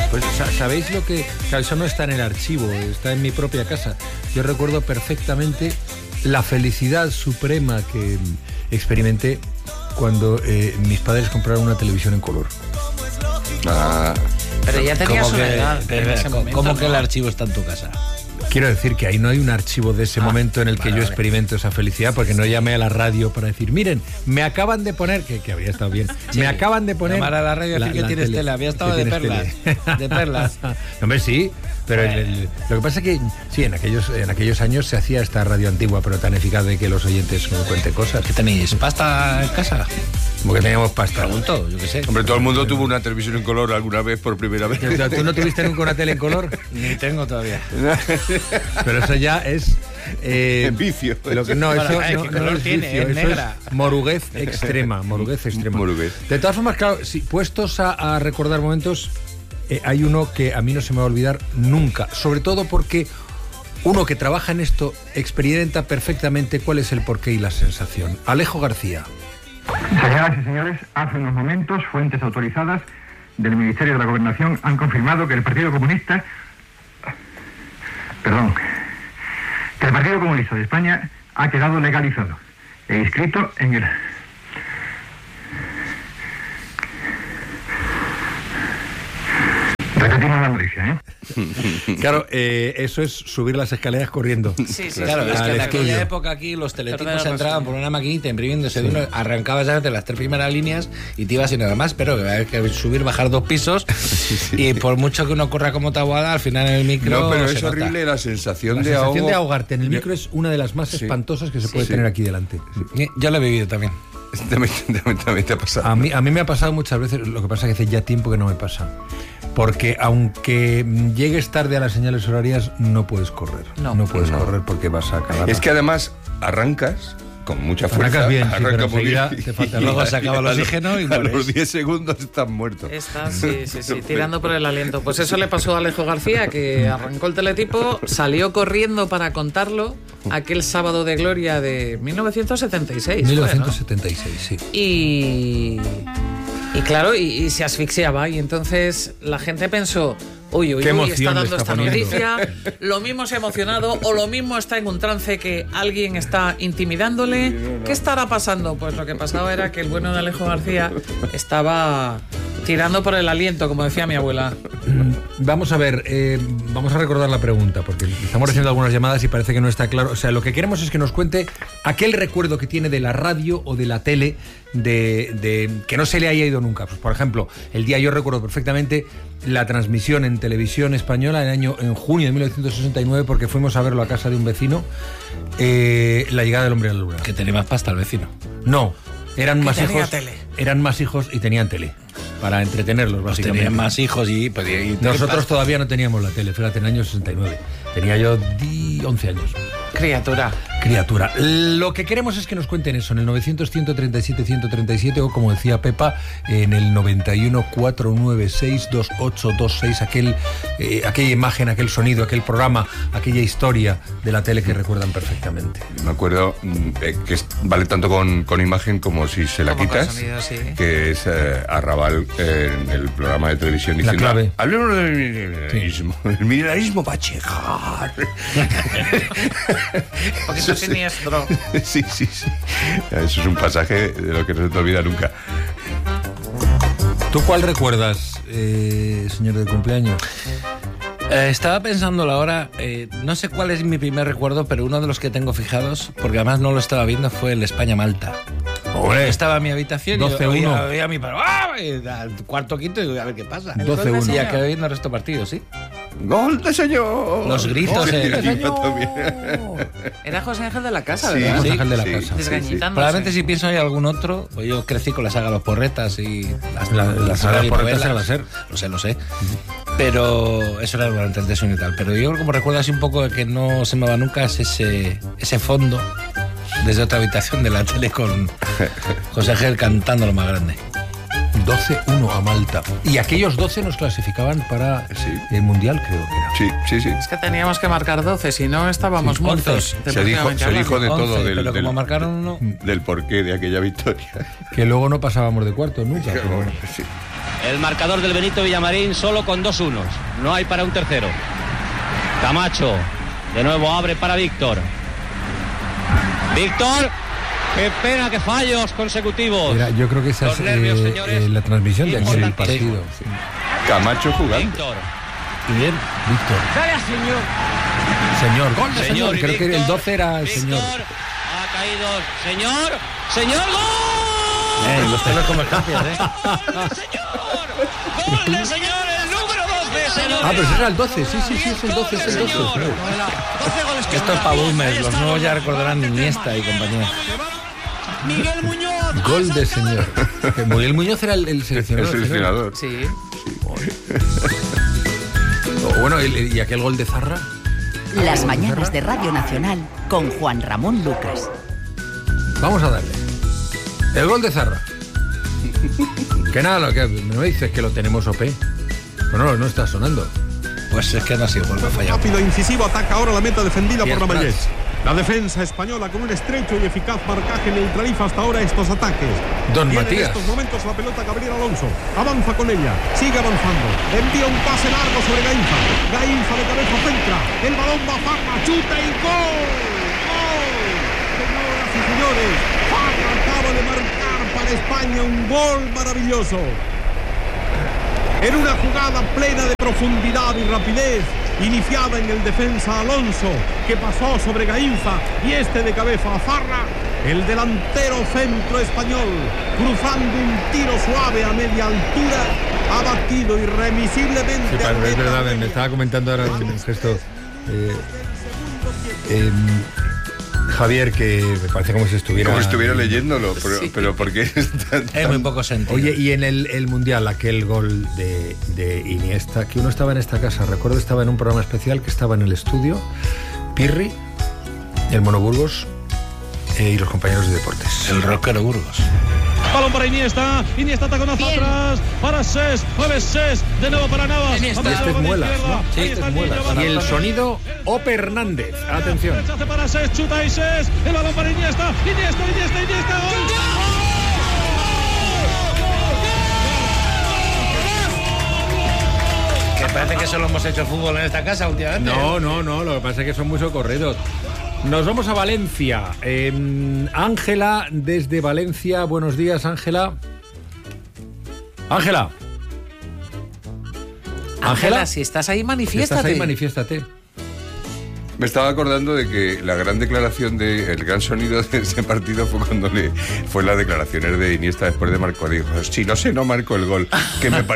Pues ¿sabéis lo que...? Claro, eso no está en el archivo, está en mi propia casa. Yo recuerdo perfectamente la felicidad suprema que experimenté cuando mis padres compraron una televisión en color. Pero ya tenías una edad. ¿Cómo que el archivo está en tu casa? Quiero decir que ahí no hay un archivo de ese momento en el que yo experimento esa felicidad, porque no llamé a la radio para decir, miren, me acaban de poner, que habría estado bien, sí, me acaban de poner... Llamar a la radio y decir que tienes tele, había estado de perlas. De perlas. Hombre, sí, pero lo que pasa es que, sí, en aquellos años se hacía esta radio antigua, pero tan eficaz de que los oyentes no cuenten cosas. ¿Qué tenéis? ¿Pasta en casa? Como que teníamos pasta. Pregunto, yo qué sé. Hombre, todo el mundo tuvo una televisión en color alguna vez por primera vez. ¿Tú no tuviste nunca una tele en color? Ni tengo todavía. Pero eso ya es... vicio. Lo que, no, eso ¿qué no color es tiene? vicio, Es eso negra. es moruguez extrema. Moruguez extrema. Moruguez. De todas formas, claro, si puestos a recordar momentos, hay uno que a mí no se me va a olvidar nunca. Sobre todo porque uno que trabaja en esto experimenta perfectamente cuál es el porqué y la sensación. Alejo García. Señoras y señores, hace unos momentos, fuentes autorizadas del Ministerio de la Gobernación han confirmado que el Partido Comunista de España ha quedado legalizado e inscrito en el... Repetimos la noticia, ¿eh? Claro, eso es subir las escaleras corriendo. Sí, Claro, es que en aquella estudio. época aquí los teletipos Perdona, entraban por una maquinita imprimiéndose de uno, arrancabas ya de las 3 primeras líneas y te ibas y nada más, pero que hay que subir, bajar 2 pisos y por mucho que uno corra como tabuada, al final en el micro No, pero se es nota. horrible la sensación, La sensación de ahogo. ahogarte en el micro es una de las más espantosas que se puede tener aquí delante. Yo lo he vivido también. También te ha pasado. A mí me ha pasado muchas veces, lo que pasa es que hace ya tiempo que no me pasa. Porque aunque llegues tarde a las señales horarias, no puedes correr. No puedes correr porque vas a acabar. Es que además arrancas con mucha fuerza. Arrancas bien, sí, pero arrancas muy enseguida bien. te falta Y luego a- se acaba el a los- oxígeno y a mueres. los 10 segundos estás muerto. Está, sí, tirando por el aliento. Pues eso le pasó a Alejo García, que arrancó el teletipo, salió corriendo para contarlo aquel sábado de gloria de 1976. 1976, sí. Y claro, y se asfixiaba. Y entonces la gente pensó, uy, Qué está emoción le dando está esta poniendo. noticia, lo mismo se ha emocionado o lo mismo está en un trance que alguien está intimidándole. ¿Qué estará pasando? Pues lo que pasaba era que el bueno de Alejo García estaba tirando por el aliento, como decía mi abuela. Vamos a ver, vamos a recordar la pregunta, porque estamos recibiendo algunas llamadas y parece que no está claro. O sea, lo que queremos es que nos cuente aquel recuerdo que tiene de la radio o de la tele de que no se le haya ido nunca. Pues, por ejemplo, yo recuerdo perfectamente la transmisión en televisión española en junio de 1969, porque fuimos a verlo a casa de un vecino, la llegada del hombre a la luna. Que tenía más pasta el vecino. No, eran más tenía hijos. tele. Eran más hijos y tenían tele para entretenerlos, básicamente. Tenían más hijos y Nosotros todavía no teníamos la tele, fíjate, en el año 69. Tenía yo 11 años. Criatura. Lo que queremos es que nos cuenten eso en el 900-137-137 o, como decía Pepa, en el 91-496-2826, aquella imagen, aquel sonido, aquel programa, aquella historia de la tele que recuerdan perfectamente. Me acuerdo que vale tanto con imagen como si se la Como con quitas, sonido, sí. que es Arrabal en el programa de televisión La diciendo, clave. hablemos del mineralismo. El mineralismo va a llegar. Un poquito siniestro. Sí. Eso es un pasaje de lo que no se te olvida nunca. ¿Tú cuál recuerdas, señor de cumpleaños? Estaba pensando la hora, no sé cuál es mi primer recuerdo, pero uno de los que tengo fijados, porque además no lo estaba viendo, fue el España-Malta. Estaba en mi habitación y 12-1. oía a mi padre, al cuarto quinto, y digo, a ver qué pasa. 12-1. Y acabé viendo el resto del partido, ¿sí? ¡Gol de señor! Los gritos, Sí, el- yo también. Era José Ángel de la Casa, Sí, ¿verdad? José Ángel de la sí, Casa. Desgañitándose. Probablemente si pienso hay algún otro, pues yo crecí con la saga Los Porretas y La saga Los Porretas era la SER. Lo sé. Pero eso era durante el desayuno y tal. Pero yo como recuerdo así un poco de que no se me va nunca es ese fondo desde otra habitación de la tele con José Ángel cantando lo más grande. 12-1 a Malta. Y aquellos 12 nos clasificaban para el Mundial, creo que era. Sí. Es que teníamos que marcar 12, si no estábamos muertos. Se dijo de todo 11, del, pero del- como marcaron uno... del porqué de aquella victoria. Que luego no pasábamos de cuarto nunca. pero- Sí. el marcador del Benito Villamarín solo con 2-1. No hay para un tercero. Camacho, de nuevo abre para Víctor. Víctor, qué pena, que fallos consecutivos. Mira, yo creo que esa es la transmisión de aquel partido. Sí. Camacho jugando. Víctor. Y bien, Víctor. Dale a señor. Señor, gol de señor. Señor, Creo Víctor, que el 12 era el Víctor, señor. ha caído. Señor, gol. Los pelos como escapias, Gol del señor, el número 12, señor. Ah, pero ese era el 12, sí, es el 12, es el 12. Esto es para boomers, los nuevos ya recordarán Iniesta y compañía. Miguel Muñoz. Gol de señor. Miguel Muñoz era el seleccionador. El seleccionador. Sí. Bueno, ¿y aquel gol de Zarra? Las mañanas de Radio Nacional con Juan Ramón Lucas. Vamos a darle. El gol de Zarra. Que nada, lo que no me dices que lo tenemos OP. Bueno, no está sonando. Pues es que no ha sido gol, no ha fallado. Rápido e incisivo ataca ahora la meta defendida por Pierre Lavallés. Prats. La defensa española con un estrecho y eficaz marcaje neutraliza hasta ahora estos ataques. Don Tiene Matías. en estos momentos la pelota Gabriel Alonso. Avanza con ella, sigue avanzando. Envía un pase largo sobre Gainza. Gainza de cabeza centra. El balón va a Farra, chuta y gol. ¡Gol! Señoras y señores, Farra acaba de marcar para España un gol maravilloso. En una jugada plena de profundidad y rapidez, iniciada en el defensa Alonso, que pasó sobre Gainza y este de cabeza a Farra, el delantero centro español, cruzando un tiro suave a media altura, ha batido irremisiblemente. Sí, al es meta verdad, de me ella. estaba comentando ahora un gesto. Javier, que me parece como si estuviera... Como si estuviera leyéndolo, pero ¿por qué es Es muy poco sentido. Oye, y en el Mundial, aquel gol de Iniesta, que uno estaba en esta casa, recuerdo, estaba en un programa especial que estaba en el estudio, Pirri, el Mono Burgos y los compañeros de deportes. El rockero Burgos. Balón para Iniesta, Iniesta taconazo atrás, para Ses, mueve Ses, de nuevo para Navas. Iniesta. Este es Muelas, ¿no? Sí, Ahí este está es Muelas. niño, Y el balón. sonido, Ope Hernández. Atención. Rechace para Ses, chuta y Ses, el balón para Iniesta, Iniesta, gol. Que parece que solo hemos hecho fútbol en esta casa últimamente. No, lo que pasa es que son muy socorridos. Nos vamos a Valencia. Ángela, desde Valencia. Buenos días, Ángela. Ángela. Ángela, si estás ahí, manifiéstate. Estás ahí, manifiéstate. Me estaba acordando de que la gran declaración el gran sonido de ese partido fue cuando fue las declaraciones de Iniesta después de marcó. Dijo, si no sé, no marco el gol. Que me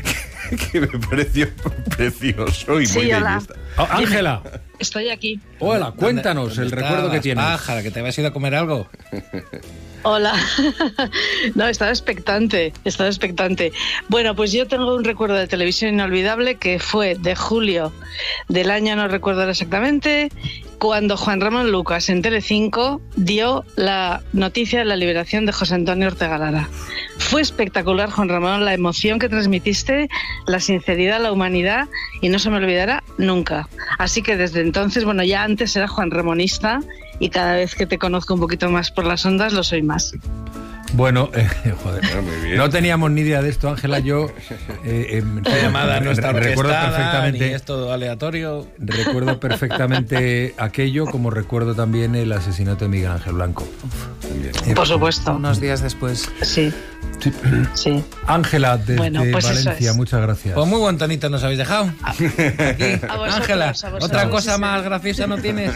pareció precioso y muy de hola. Iniesta. Oh, Ángela. Estoy aquí. Hola, cuéntanos el recuerdo que tienes. Pájara, que te habías ido a comer algo. Hola. No, estaba expectante. Bueno, pues yo tengo un recuerdo de televisión inolvidable que fue de julio del año, no recuerdo exactamente, cuando Juan Ramón Lucas en Telecinco dio la noticia de la liberación de José Antonio Ortega Lara. Fue espectacular, Juan Ramón, la emoción que transmitiste, la sinceridad, la humanidad, y no se me olvidará nunca. Así que desde entonces, bueno, ya antes era Juan Ramonista y cada vez que te conozco un poquito más por las ondas lo soy más. Bueno, joder, Bueno, muy bien. no teníamos ni idea de esto, Ángela. Yo La llamada no está recuerdo orquestada, perfectamente. ni es todo aleatorio. Recuerdo perfectamente aquello, como recuerdo también el asesinato de Miguel Ángel Blanco. Por supuesto. Unos días después. Sí, sí. Ángela, desde Bueno, pues eso Valencia, es. muchas gracias. Pues muy buen tonito nos habéis dejado. Aquí. A vosotros, Ángela, a vosotros, otra cosa sí, más sí. graciosa no tienes.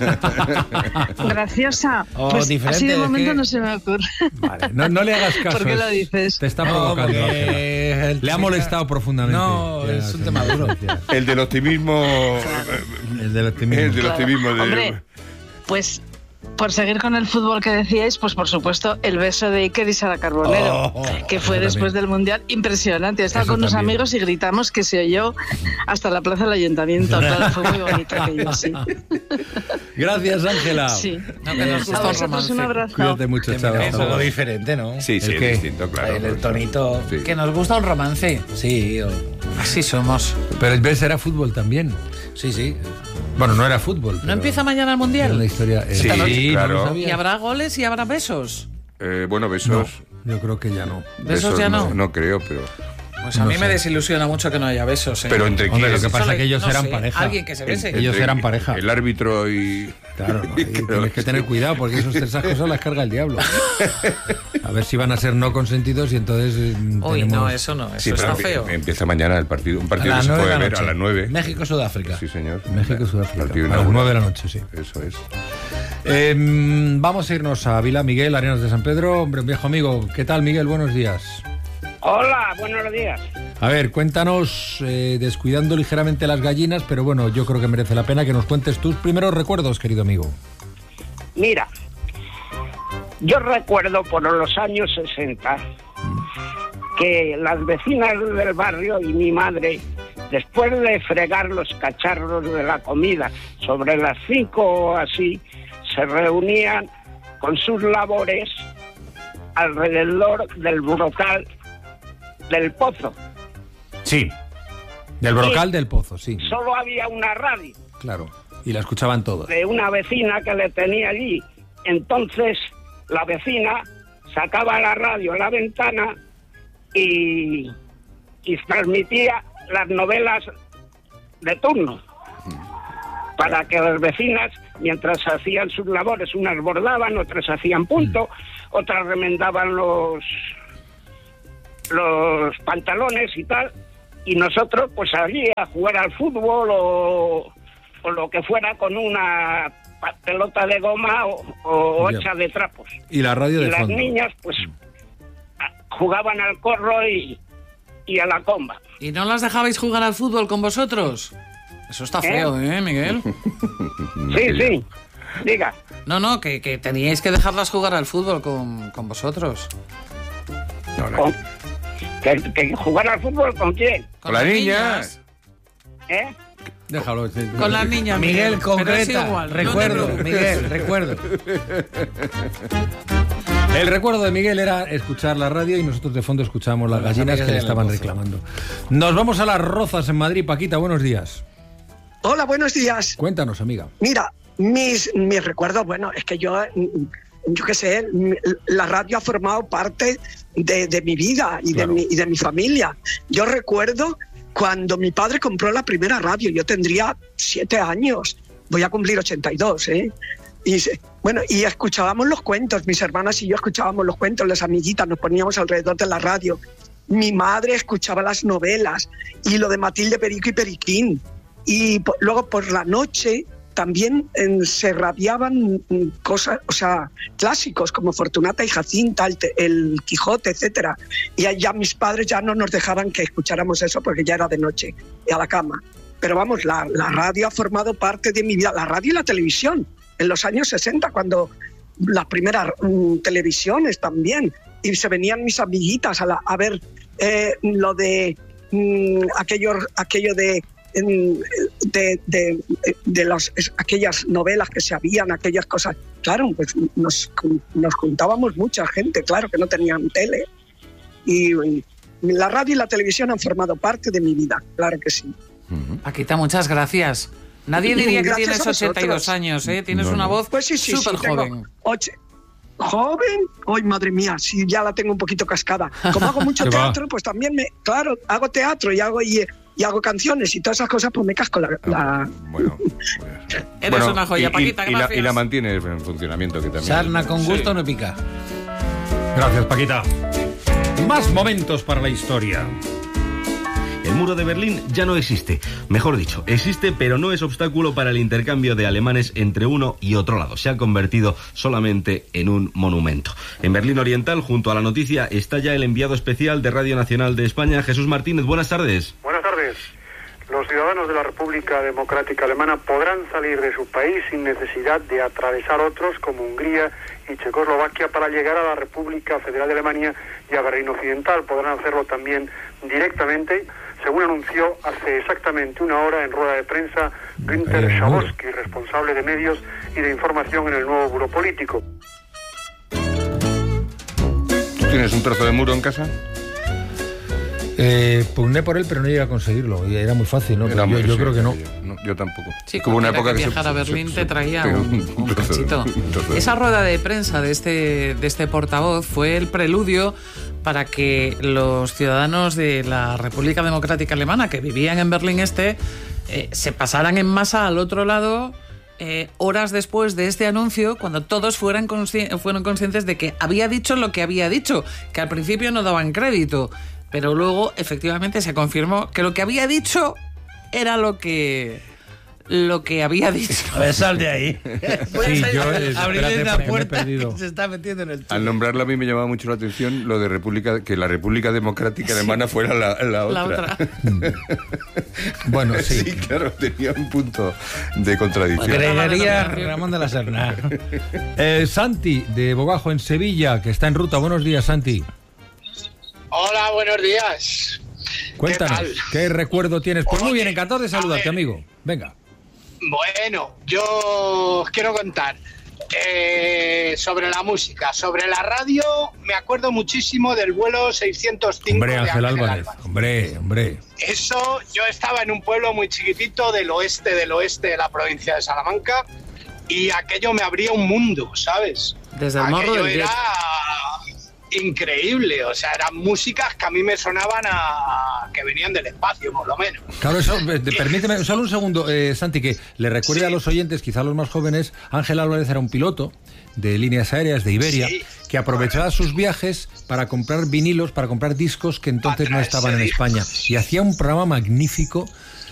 Graciosa. O Pues diferente, así de es momento que- no se me ocurre. Vale, no le hagas caso. ¿Por qué lo dices? Te está No, provocando. porque Ángela. Le ha molestado profundamente. No, Ya, es un sí, tema duro. gracias. El del optimismo. El del optimismo. El del Claro. optimismo. Hombre, pues por seguir con el fútbol que decíais, pues por supuesto el beso de Iker y Sara Carbonero, que fue eso después también. del Mundial impresionante. Estaba Eso con unos también. amigos y gritamos que se oyó hasta la plaza del ayuntamiento. Claro, fue muy bonito aquello, sí. Gracias, Ángela. Sí. No, que nos A gusta el vosotros romance. un abrazo. Cuídate mucho, Que chaval. mira, es algo diferente, ¿no? Sí, ¿El es qué? distinto, claro. El tonito. Sí. Que nos gusta un romance. Sí, Así somos. Pero ves, era fútbol también. sí. Bueno, no era fútbol. ¿No pero empieza mañana el era una Mundial? historia. Sí, no claro. lo sabía. ¿Y habrá goles y habrá besos? Bueno, No, besos. yo creo que ya no. Besos ya no. No creo, pero. Pues a mí me desilusiona mucho que no haya besos. Pero entre Hombre, quiénes? lo que pasa es que ellos No eran sé, pareja. alguien que se bese. Ellos eran pareja. El árbitro y... Claro, ahí tienes que tener cuidado porque esas cosas las carga el diablo. A ver si van a ser no consentidos y entonces Uy, no, eso no, eso está feo. Empieza mañana el partido, un partido que se puede ver a las 9. México-Sudáfrica. Sí, señor. México-Sudáfrica. Partido A las inaugural. 9 de la noche, sí. Eso es. Vamos a irnos a Vila Miguel, Arenas de San Pedro. Hombre, viejo amigo, ¿qué tal, Miguel? Buenos días. Hola, buenos días. A ver, cuéntanos, descuidando ligeramente las gallinas, pero bueno, yo creo que merece la pena que nos cuentes tus primeros recuerdos, querido amigo. Mira, yo recuerdo por los años 60 que las vecinas del barrio y mi madre, después de fregar los cacharros de la comida sobre las 5 o así, se reunían con sus labores alrededor del brocal del pozo. Sí, del brocal del pozo, sí. Solo había una radio. Claro, y la escuchaban todos. De una vecina que le tenía allí. Entonces la vecina sacaba la radio a la ventana y transmitía las novelas de turno para que las vecinas, mientras hacían sus labores, unas bordaban, otras hacían punto, otras remendaban los pantalones y tal, y nosotros pues allí a jugar al fútbol o lo que fuera con una pelota de goma o hecha de trapos. Y la radio de fondo. fondo. Las niñas pues jugaban al corro y a la comba. ¿Y no las dejabais jugar al fútbol con vosotros? Eso está feo, Miguel? Sí, diga. No, que teníais que dejarlas jugar al fútbol con vosotros. ¿Que jugar al fútbol con quién? Con las niñas. ¿Eh? Déjalo. Con las niñas. Miguel, pero concreta. es igual, Recuerdo, no te Miguel, recuerdo. El recuerdo de Miguel era escuchar la radio y nosotros de fondo escuchábamos las gallinas que le estaban reclamando. Nos vamos a Las Rozas en Madrid. Paquita, buenos días. Hola, buenos días. Cuéntanos, amiga. Mira, mis recuerdos, bueno, es que yo qué sé, la radio ha formado parte de mi vida y, claro, de mi familia. Yo recuerdo cuando mi padre compró la primera radio, yo tendría 7 años, voy a cumplir 82, ¿eh? Y escuchábamos los cuentos, mis hermanas y yo escuchábamos los cuentos, las amiguitas, nos poníamos alrededor de la radio. Mi madre escuchaba las novelas y lo de Matilde Perico y Periquín. Y luego por la noche también se radiaban cosas, o sea, clásicos como Fortunata y Jacinta, el Quijote, etcétera. Y ya mis padres ya no nos dejaban que escucháramos eso porque ya era de noche y a la cama. Pero vamos, la radio ha formado parte de mi vida, la radio y la televisión. En los años 60, cuando las primeras televisiones también, y se venían mis amiguitas a ver lo de aquello de aquellas novelas que se habían, aquellas cosas. Claro, pues nos juntábamos mucha gente, claro, que no tenían tele. Y la radio y la televisión han formado parte de mi vida, claro que sí. Paquita, muchas gracias. Nadie diría que tienes 82 años, ¿eh? Tienes una voz súper joven. ¿Joven? ¡Ay, madre mía! Sí, ya la tengo un poquito cascada. Como hago mucho teatro, pues también claro, hago teatro y hago canciones y todas esas cosas, pues me casco la... Bueno. Eres una joya, Paquita, gracias. Y la mantiene en funcionamiento, que también... Sarna con gusto no pica. Gracias, Paquita. Más momentos para la historia. El muro de Berlín ya no existe. Mejor dicho, existe, pero no es obstáculo para el intercambio de alemanes entre uno y otro lado. Se ha convertido solamente en un monumento. En Berlín Oriental, junto a la noticia, está ya el enviado especial de Radio Nacional de España, Jesús Martínez. Buenas tardes. Buenas tardes. Los ciudadanos de la República Democrática Alemana podrán salir de su país sin necesidad de atravesar otros como Hungría y Checoslovaquia para llegar a la República Federal de Alemania y a Berlín Occidental. Podrán hacerlo también directamente, según anunció hace exactamente una hora en rueda de prensa Günther Schabowski, responsable de medios y de información en el nuevo Buró Político. ¿Tú tienes un trozo de muro en casa? Pugné por él, pero no llegué a conseguirlo. Y era muy fácil, ¿no? Yo creo que no. Yo tampoco. Sí, como una época que viajar a Berlín te traía un cachito. Esa rueda de prensa de este portavoz fue el preludio para que los ciudadanos de la República Democrática Alemana que vivían en Berlín Este se pasaran en masa al otro lado horas después de este anuncio, cuando todos fueron conscientes de que había dicho lo que había dicho, que al principio no daban crédito, pero luego efectivamente se confirmó que lo que había dicho era lo que había dicho. A ver, sal de ahí. Sí, yo abrirle una puerta que se está metiendo en el túnel. Al nombrarlo a mí me llamaba mucho la atención lo de que la República Democrática Alemana fuera la otra. Bueno, sí. Sí, claro, tenía un punto de contradicción. Creería Ramón de la Serna. Santi, de Bogajo, en Sevilla, que está en ruta. Buenos días, Santi. Hola, buenos días. Cuéntanos, ¿qué recuerdo tienes? Pues muy bien, encantado de saludarte, amigo. Venga. Bueno, yo os quiero contar sobre la música, sobre la radio. Me acuerdo muchísimo del vuelo 605 Hombre, de Ángel Álvarez. Hombre. Eso, yo estaba en un pueblo muy chiquitito del oeste de la provincia de Salamanca, y aquello me abría un mundo, ¿sabes? Desde el morro del era increíble, o sea, eran músicas que a mí me sonaban que venían del espacio, por lo menos. Claro, eso, permíteme, solo un segundo, Santi, que le recuerde a los oyentes, quizá a los más jóvenes, Ángel Álvarez era un piloto de líneas aéreas de Iberia, que aprovechaba sus viajes para comprar vinilos, para comprar discos que entonces no estaban en España, y hacía un programa magnífico